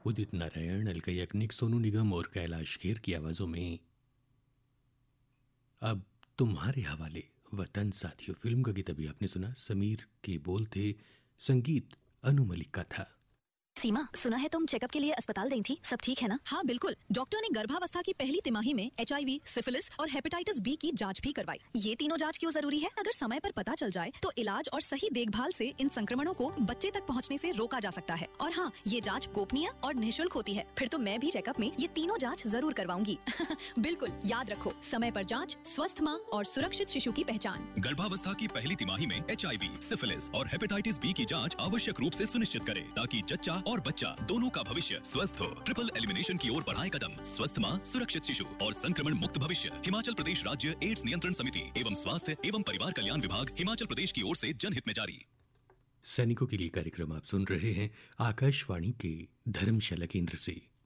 उदित नारायण, अलका याग्निक, सोनू निगम और कैलाश खेर की आवाजों में अब तुम्हारे हवाले वतन साथियों फिल्म का गीत अभी आपने सुना। समीर के बोल थे, संगीत अनु मलिक का था। सीमा, सुना है तुम चेकअप के लिए अस्पताल गई थी, सब ठीक है ना? हाँ बिल्कुल, डॉक्टर ने गर्भावस्था की पहली तिमाही में HIV, सिफिलिस और हेपेटाइटिस B की जांच भी करवाई। ये तीनों जांच क्यों जरूरी है? अगर समय पर पता चल जाए तो इलाज और सही देखभाल से इन संक्रमणों को बच्चे तक पहुंचने से रोका जा सकता है। और हाँ, ये जांच गोपनीय और निःशुल्क होती है। फिर तो मैं भी चेकअप में ये तीनों जांच जरूर करवाऊंगी। बिल्कुल, याद रखो, समय पर जांच, स्वस्थ माँ और सुरक्षित शिशु की पहचान। गर्भावस्था की पहली तिमाही में HIV, सिफिलिस और हेपेटाइटिस B की जांच आवश्यक रूप से सुनिश्चित करें ताकि जच्चा और बच्चा दोनों का भविष्य स्वस्थ हो। ट्रिपल एलिमिनेशन की ओर बढ़ाएं कदम। स्वस्थ माँ, सुरक्षित शिशु और संक्रमण मुक्त भविष्य। हिमाचल प्रदेश राज्य एड्स नियंत्रण समिति एवं स्वास्थ्य एवं परिवार कल्याण विभाग, हिमाचल प्रदेश की ओर से जनहित में जारी। सैनिकों के लिए कार्यक्रम आप सुन रहे हैं आकाशवाणी के धर्मशाला केंद्र से।